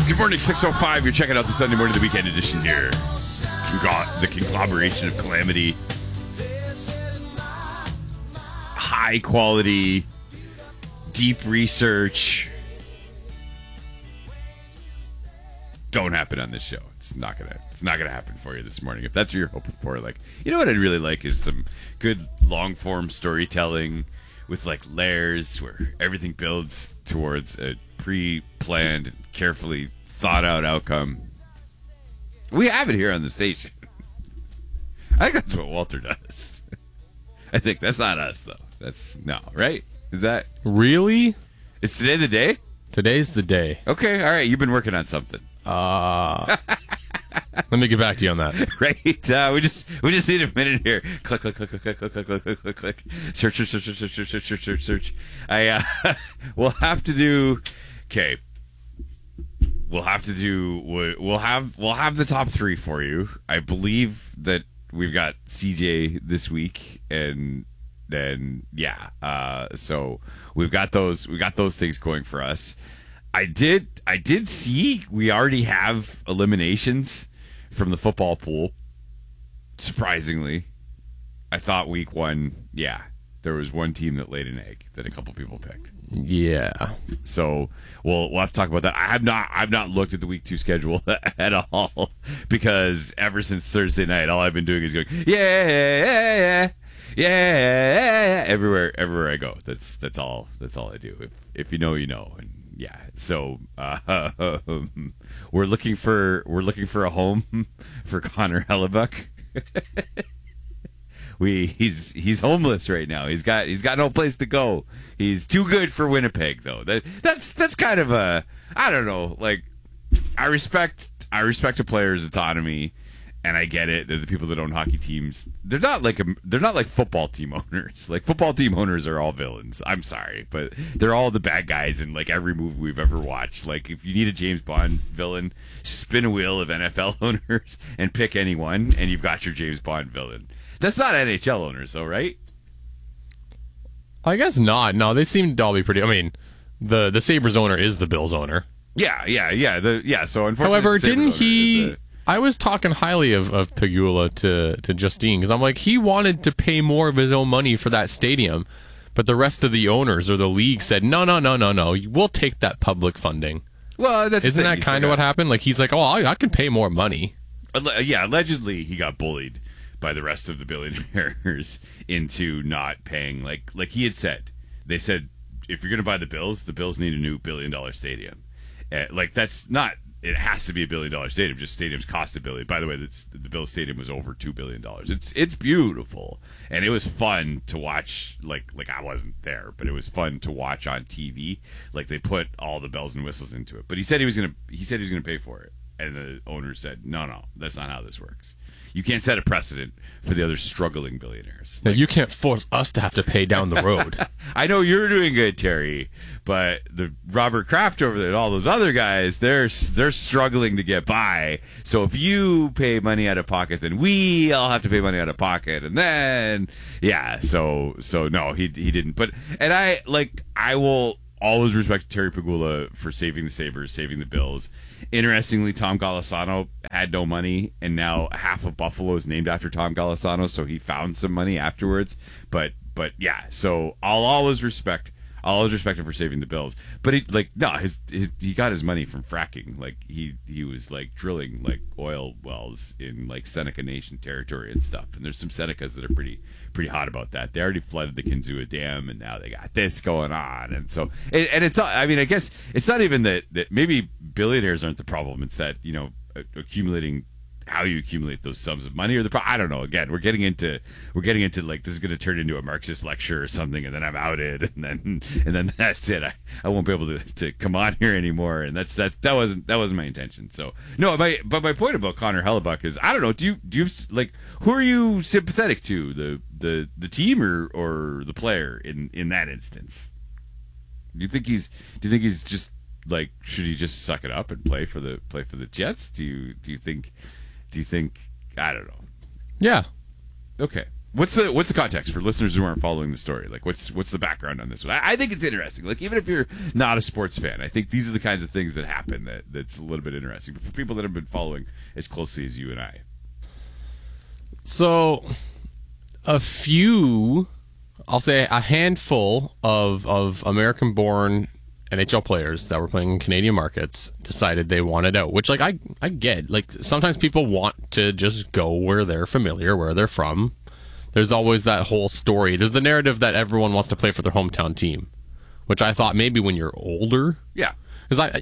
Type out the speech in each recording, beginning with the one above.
Good morning, 6:05. You're checking out the Sunday morning, the weekend edition here. The conglomeration of calamity. High quality, deep research. Don't happen on this show. It's not gonna happen for you this morning. If that's what you're hoping for, like, you know what I'd really like is some good long form storytelling with like layers where everything builds towards a pre-planned, carefully thought out outcome. We have it here on the station. I think that's what Walter does. I think that's not us though. That's no, right? Is that really? Is today the day? Today's the day. Okay, all right. You've been working on something. Let me get back to you on that. Right. We just need a minute here. Click, click, click, click, click, click, click, click, click, click. Search. We'll have to do. Okay. We'll have the top three for you. I believe that we've got CJ this week, and then so we've got those things going for us. I did see we already have eliminations from the football pool. Surprisingly, I thought week one, there was one team that laid an egg that a couple people picked. Yeah. So we'll have to talk about that. I've not looked at the week 2 schedule at all, because ever since Thursday night, all I've been doing is going yeah everywhere I go. That's all I do. If you know, you know. And yeah, so we're looking for a home for Connor Hellebuck. He's homeless right now. He's got no place to go. He's too good for Winnipeg though. That's kind of a, I don't know, like, I respect a player's autonomy, and I get it. The people that own hockey teams, they're not like football team owners. Like, football team owners are all villains. I'm sorry, but they're all the bad guys in like every movie we've ever watched. Like, if you need a James Bond villain, spin a wheel of NFL owners and pick anyone, and you've got your James Bond villain. That's not NHL owners, though, right? I guess not. No, they seem to all be pretty. I mean, the Sabres owner is the Bills owner. Yeah. So, unfortunately, however, didn't he? I was talking highly of Pegula to Justine, because I'm like, he wanted to pay more of his own money for that stadium, but the rest of the owners or the league said, no, we'll take that public funding. Well, isn't that kind of what happened? Like, he's like, oh, I can pay more money. Yeah, allegedly he got bullied by the rest of the billionaires into not paying. Like he had said, they said, if you're going to buy the Bills need a new $1 billion stadium. Like, that's not, it has to be $1 billion stadium. Just stadiums cost $1 billion. By the way, the Bills stadium was over $2 billion. It's beautiful, and it was fun to watch. Like I wasn't there, but it was fun to watch on TV. Like, they put all the bells and whistles into it. But he said he was gonna pay for it, and the owner said, no, that's not how this works. You can't set a precedent for the other struggling billionaires. Now, you can't force us to have to pay down the road. I know you're doing good, Terry, but the Robert Kraft over there and all those other guys, they're struggling to get by. So if you pay money out of pocket, then we all have to pay money out of pocket, and then So no, he didn't. But I will always respect Terry Pegula for saving the Sabres, saving the Bills. Interestingly, Tom Golisano had no money, and now half of Buffalo is named after Tom Golisano, so he found some money afterwards. But yeah, so I'll always respect him for saving the Bills. But he got his money from fracking. Like, he was like drilling like oil wells in like Seneca Nation territory and stuff. And there's some Senecas that are pretty hot about that. They already flooded the Kinzua Dam, and now they got this going on. And so, and it's, I mean, I guess it's not even that maybe billionaires aren't the problem. It's that, accumulating, how you accumulate those sums of money, or I don't know. Again, we're getting into like, this is going to turn into a Marxist lecture or something, and then I'm outed, and then that's it. I won't be able to come on here anymore, and that wasn't my intention. So no, but my point about Connor Hellebuck is, I don't know. Do you like, who are you sympathetic to, the team or the player in that instance? Do you think he's just like, should he just suck it up and play for the Jets? Do you think, I don't know. Yeah. Okay. what's the context for listeners who aren't following the story? Like, what's the background on this one? I think it's interesting. Like, even if you're not a sports fan, I think these are the kinds of things that happen that's a little bit interesting. But for people that have been following as closely as you and I. So, I'll say a handful of American-born NHL players that were playing in Canadian markets decided they wanted out, which, like, I get. Like, sometimes people want to just go where they're familiar, where they're from. There's always that whole story. There's the narrative that everyone wants to play for their hometown team, which I thought maybe when you're older. Yeah. Because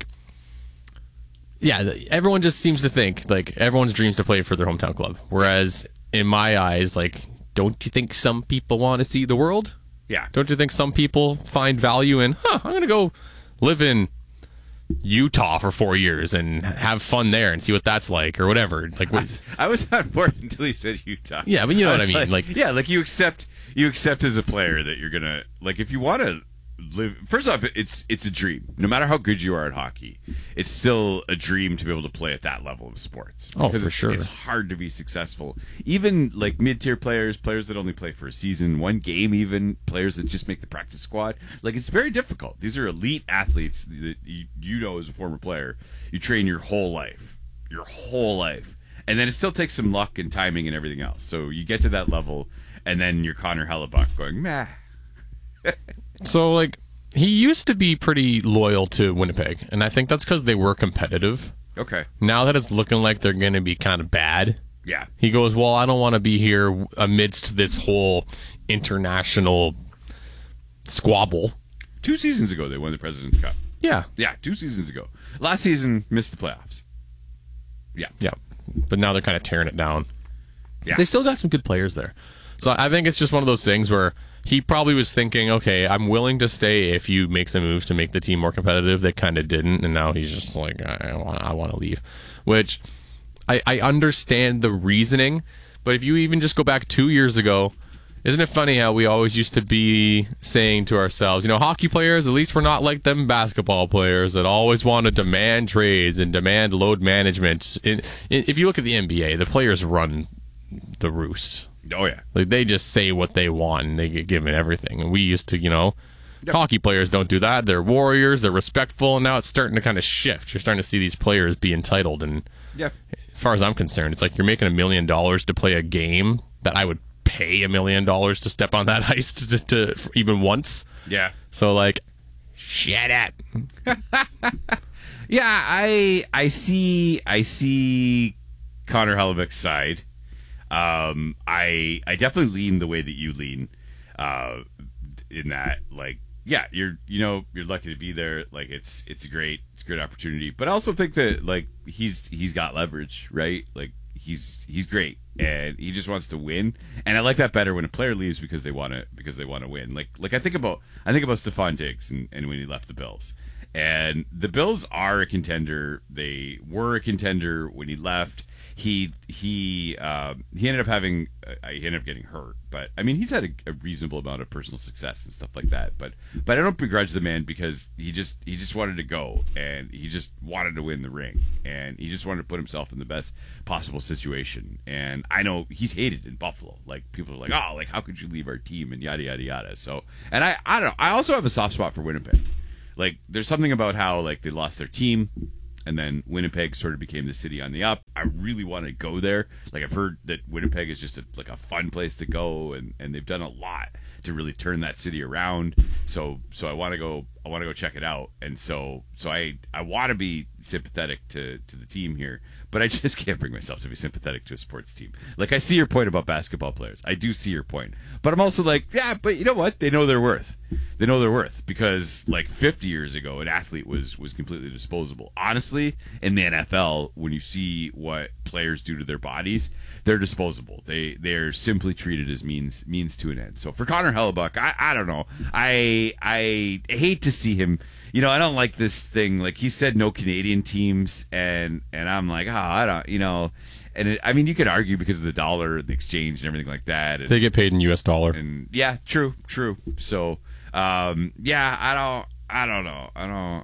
everyone just seems to think, like, everyone's dreams to play for their hometown club. Whereas, in my eyes, like, don't you think some people want to see the world? Yeah. Don't you think some people find value in, I'm going to go live in Utah for 4 years and have fun there and see what that's like or whatever. Like, I was on board until he said Utah. Yeah, but you know what I mean. Like, yeah, like you accept as a player that you're gonna, like, if you want to live. First off, it's a dream. No matter how good you are at hockey, it's still a dream to be able to play at that level of sports. Oh, for sure. It's hard to be successful. Even like mid-tier players that only play for a season, one game, even players that just make the practice squad. Like, it's very difficult. These are elite athletes that you know as a former player. You train your whole life. And then it still takes some luck and timing and everything else. So you get to that level, and then you're Connor Hellebuyck going, meh. So, like, he used to be pretty loyal to Winnipeg, and I think that's because they were competitive. Okay. Now that it's looking like they're going to be kind of bad, yeah, he goes, well, I don't want to be here amidst this whole international squabble. 2 seasons ago, they won the President's Cup. Yeah. Yeah, 2 seasons ago. Last season, missed the playoffs. Yeah. Yeah. But now they're kind of tearing it down. Yeah. They still got some good players there. So I think it's just one of those things where he probably was thinking, okay, I'm willing to stay if you make some moves to make the team more competitive. They kind of didn't, and now he's just like, I want to leave. Which, I understand the reasoning, but if you even just go back 2 years ago, isn't it funny how we always used to be saying to ourselves, hockey players, at least we're not like them basketball players that always want to demand trades and demand load management. If you look at the NBA, the players run the roost. Oh, yeah. Like, they just say what they want and they get given everything. And we used to, hockey players don't do that. They're warriors. They're respectful. And now it's starting to kind of shift. You're starting to see these players be entitled. And yeah, as far as I'm concerned, it's like you're making $1 million to play a game that I would pay $1 million to step on that ice to even once. Yeah. So, like, shut up. Yeah, I see Connor Hellebuyck's side. I definitely lean the way that you lean, in that, like, yeah, you're lucky to be there. Like, it's a great opportunity, but I also think that, like, he's got leverage, right? Like, he's great and he just wants to win. And I like that better when a player leaves because they want to win. Like I think about Stephon Diggs and when he left the Bills. And the Bills are a contender. They were a contender when he left. He ended up getting hurt, but I mean, he's had a reasonable amount of personal success and stuff like that. But I don't begrudge the man because he just wanted to go and he just wanted to win the ring and he just wanted to put himself in the best possible situation. And I know he's hated in Buffalo. Like, people are like, oh, like, how could you leave our team and yada yada yada. So, and I don't know. I also have a soft spot for Winnipeg. Like, there's something about how, like, they lost their team. And then Winnipeg sort of became the city on the up. I really want to go there. Like, I've heard that Winnipeg is just a fun place to go, and they've done a lot to really turn that city around. So I want to go check it out. And so I want to be sympathetic to the team here, but I just can't bring myself to be sympathetic to a sports team. Like, I see your point about basketball players. I do see your point. But I'm also like, yeah, but you know what? They know their worth. Because, like, 50 years ago, an athlete was completely disposable. Honestly, in the NFL, when you see what players do to their bodies, they're disposable. They're simply treated as means to an end. So for Connor Hellebuyck, I don't know. I hate to see him. I don't like this thing. Like, he said no Canadian teams, and I'm like, I don't, And I mean, you could argue because of the dollar and the exchange and everything like that. And, they get paid in U.S. dollar. And yeah, true. So, yeah, I don't know.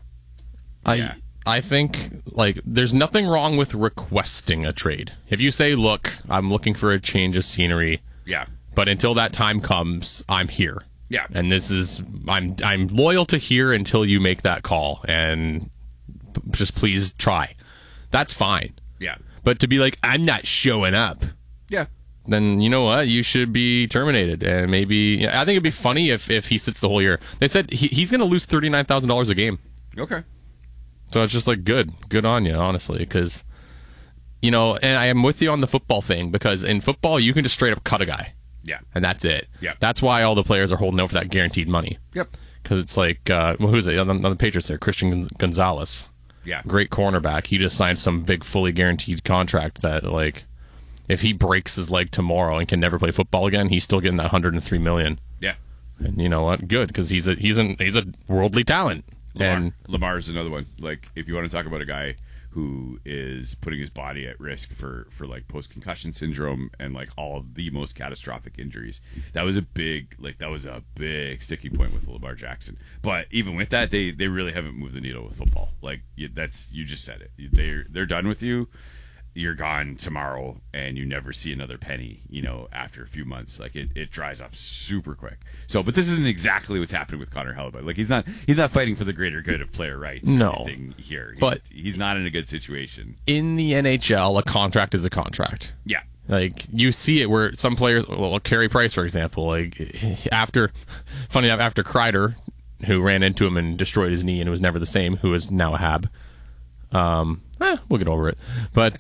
I think, like, there's nothing wrong with requesting a trade. If you say, look, I'm looking for a change of scenery. Yeah. But until that time comes, I'm here. Yeah. And this is I'm loyal to here until you make that call, and just please try. That's fine. Yeah. But to be like, I'm not showing up, Yeah. then you know what? You should be terminated. And maybe I think it'd be funny if he sits the whole year. They said he's going to lose $39,000 a game. Okay. So it's just like good on you, honestly, because and I am with you on the football thing, because in football you can just straight up cut a guy. Yeah. And that's it. Yep. That's why all the players are holding out for that guaranteed money. Yep. Because it's like, who's it on the Patriots there? Christian Gonzalez. Yeah. Great cornerback. He just signed some big, fully guaranteed contract that, like, if he breaks his leg tomorrow and can never play football again, he's still getting that $103 million. Yeah. And you know what? Good, because he's a worldly talent. And Lamar's another one. Like, if you want to talk about a guy who is putting his body at risk for like post-concussion syndrome and like all of the most catastrophic injuries, that was a big sticking point with Lamar Jackson. But even with that, they really haven't moved the needle with football. Like, you just said it. They're done with you. You're gone tomorrow, and you never see another penny, after a few months. Like, it dries up super quick. So, but this isn't exactly what's happening with Connor Hellebuyck. Like, he's not fighting for the greater good of player rights. No. Or anything here. But he's not in a good situation. In the NHL, a contract is a contract. Yeah. Like, you see it where some players, Carey Price, for example, like, after Kreider, who ran into him and destroyed his knee and it was never the same, who is now a Hab. We'll get over it. But,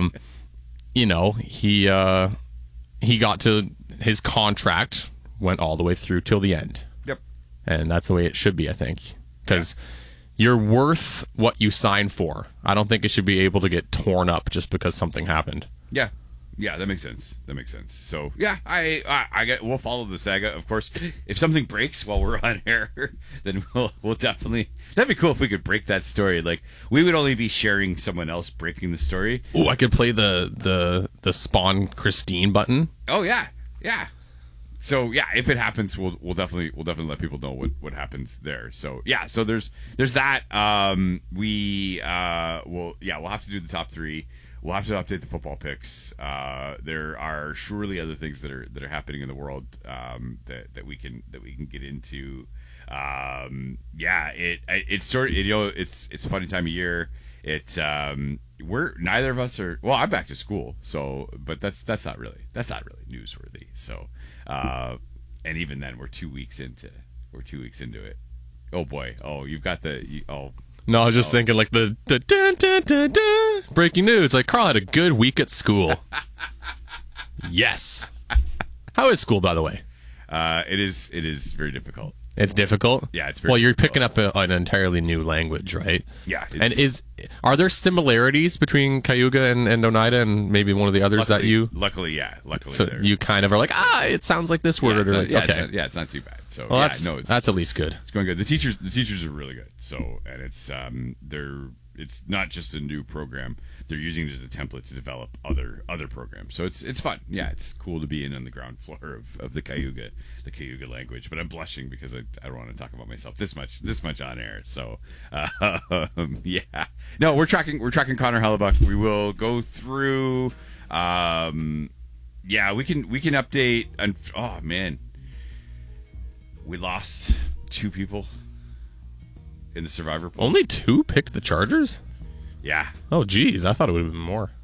he got to his contract, went all the way through till the end. Yep. And that's the way it should be, I think. Because you're worth what you signed for. I don't think it should be able to get torn up just because something happened. Yeah. Yeah, that makes sense. So, yeah, we'll follow the saga. Of course, if something breaks while we're on air, then we'll definitely. That'd be cool if we could break that story. Like, we would only be sharing someone else breaking the story. Ooh, I could play the Spawn Christine button. Oh yeah. So yeah, if it happens, we'll definitely let people know what happens there. So yeah, so there's that. We'll have to do the top three. We'll have to update the football picks. There are surely other things that are happening in the world that we can get into. It's sort of it's a funny time of year. We're neither of us are. Well, I'm back to school, so but that's not really newsworthy. So and even then, we're 2 weeks into it. Oh boy! Oh, you've got No, I was just thinking like the dun, dun, dun, dun, breaking news. Like, Carl had a good week at school. Yes. How is school, by the way? It is very difficult. It's difficult? Yeah, it's very Well, you're difficult. picking up an entirely new language, right? Yeah. And are there similarities between Cayuga and Oneida and maybe one of the others that you... Luckily, so you kind of are like, it sounds like this word. It's not too bad. So well, that's at least good. It's going good. The teachers are really good. So, and it's not just a new program. They're using it as a template to develop other programs. So it's fun. Yeah, it's cool to be on the ground floor of the Cayuga language. But I'm blushing because I don't want to talk about myself this much on air. So yeah. No, we're tracking Connor Hellebuyck. We will go through. Yeah, we can update. Oh man, we lost 2 people in the survivor pool. Only 2 picked the Chargers? Yeah. Oh, geez. I thought it would have been more.